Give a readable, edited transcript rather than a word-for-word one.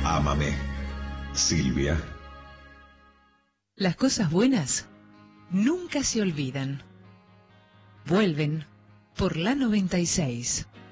Ámame, Silvia. Las cosas buenas nunca se olvidan. Vuelven por la 96.